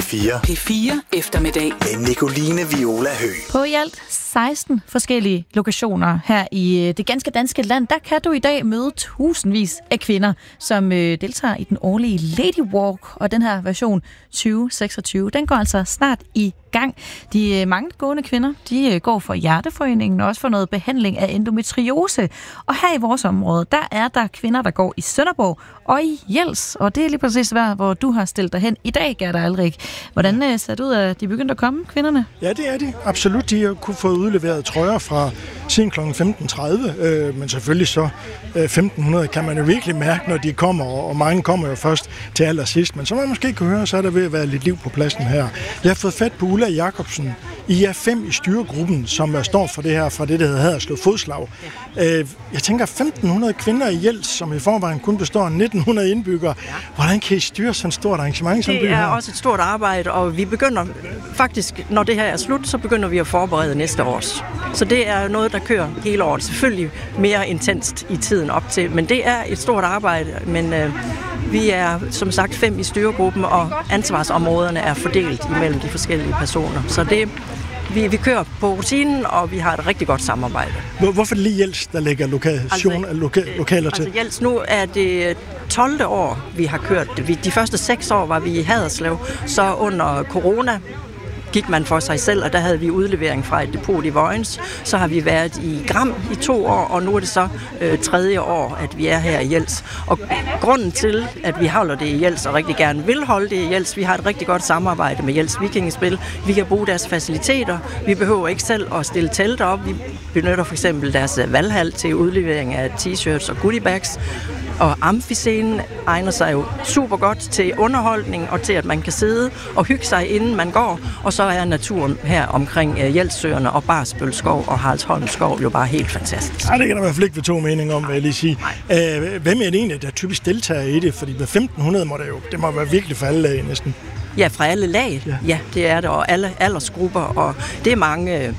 P4. P4 eftermiddag. Med Nicoline Viola Høgh. På i alt 16 forskellige lokationer her i det ganske danske land, der kan du i dag møde tusindvis af kvinder, som deltager i den årlige Lady Walk, og den her version 2026, den går altså snart i gang. De mange gående kvinder, de går for Hjerteforeningen og også for noget behandling af endometriose. Og her i vores område, der er der kvinder, der går i Sønderborg og i Jels. Og det er lige præcis hvor du har stillet dig hen i dag, Gerda Alrik. Hvordan ser det ud, at de begyndte at komme, kvinderne? Ja, det er de. Absolut. De har kunne få udleveret trøjer fra siden kl. 15.30, men selvfølgelig så 1500 kan man jo virkelig mærke, når de kommer, og mange kommer jo først til allersidst. Men som man måske kan høre, så er der ved at være lidt liv på pladsen her. Jeg har fået fat på Ulla Jacobsen. I er 5 i styregruppen, som står for det her, fra det, der hedder Haderslev Fodslag. Jeg tænker 1500 kvinder i Jels, som i forvejen kun består af 1900 indbyggere. Hvordan kan I styre sådan et stort arrangement som det her? Det er også et stort arbejde, og vi begynder faktisk, når det her er slut, så begynder vi at forberede næste års. Så det er noget, der kører hele året. Selvfølgelig mere intenst i tiden op til, men det er et stort arbejde. Men vi er som sagt 5 i styregruppen, og ansvarsområderne er fordelt imellem de forskellige personer. Så det vi kører på rutinen, og vi har et rigtig godt samarbejde. Hvorfor lige Jels, der lægger lokaler til? Altså Jels, nu er det 12. år, vi har kørt det. De første 6 år var vi i Haderslev, så under corona gik man for sig selv, og der havde vi udlevering fra et depot i Vojens. Så har vi været i Gram i 2 år, og nu er det så 3. år, at vi er her i Jels. Og grunden til, at vi holder det i Jels, og rigtig gerne vil holde det i Jels, vi har et rigtig godt samarbejde med Jels Vikingespil. Vi kan bruge deres faciliteter. Vi behøver ikke selv at stille telte op. Vi benytter for eksempel deres valghal til udlevering af t-shirts og goodiebags. Og amfiscenen egner sig jo super godt til underholdning og til, at man kan sidde og hygge sig, inden man går. Og så er naturen her omkring Jelssøerne og Barsbøl Skov og Haraldsholm Skov jo bare helt fantastisk. Ja, det kan der i hvert fald ikke være 2 meninger om, vil jeg lige sige. Hvem er det egentlig, der typisk deltager i det? Fordi med 1500 det må være virkelig for alle lag næsten. Ja, fra alle lag. Ja, det er det, og alle aldersgrupper, og det er mange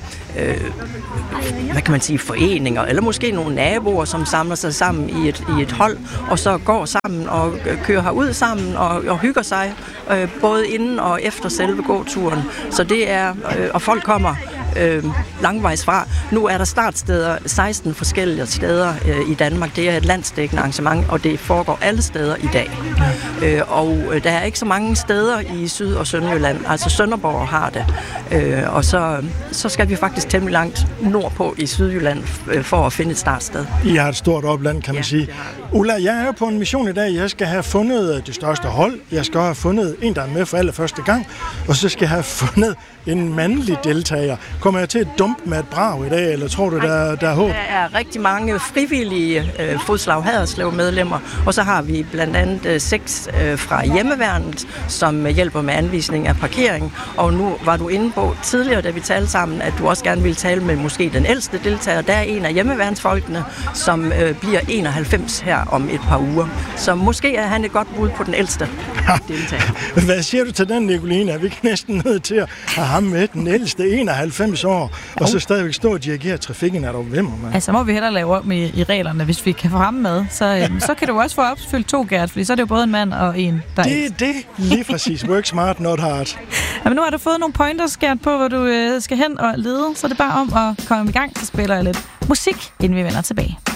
hvad kan man sige, foreninger, eller måske nogle naboer, som samler sig sammen i et hold, og så går sammen og kører herud sammen og hygger sig, både inden og efter selve gåturen. Så det er, og folk kommer langvejs fra. Nu er der startsteder, 16 forskellige steder i Danmark. Det er et landsdækkende arrangement, og det foregår alle steder i dag. Og der er ikke så mange steder i Syd- og Sønderjylland. Altså Sønderborg har det. Og så skal vi faktisk temmelig langt nordpå i Sydjylland for at finde et startsted. I har et stort opland, kan man sige. Ulla, jeg er på en mission i dag. Jeg skal have fundet det største hold. Jeg skal have fundet en, der er med for allerførste gang. Og så skal jeg have fundet en mandlig deltager. Kommer jeg til at dumpe med et brag i dag, eller tror du, der er håb? Der er rigtig mange frivillige Fodslag Haderslev medlemmer, og så har vi blandt andet 6 fra hjemmeværnet, som hjælper med anvisning af parkering. Og nu var du inde på tidligere, da vi talte sammen, at du også gerne ville tale med måske den ældste deltager. Der er en af hjemmeværnsfolkene, som bliver 91 her om et par uger. Så måske er han et godt bud på den ældste deltager. Hvad siger du til den, Nicoline? Er vi ikke næsten nødt til at have ham med, den ældste 91 år, og så stadigvæk stå og dirigere trafikken? Er der hvemmer, mand? Altså må vi hellere lave om i reglerne, hvis vi kan få ham med. Så kan du også få opfyldt 2, Gert, fordi så er det jo både en mand og en, der det er det. Lige præcis. Work smart, not hard. Jamen nu har du fået nogle pointers, Gert, på, hvor du skal hen og lede, så er det bare om at komme i gang, så spiller jeg lidt musik, inden vi vender tilbage.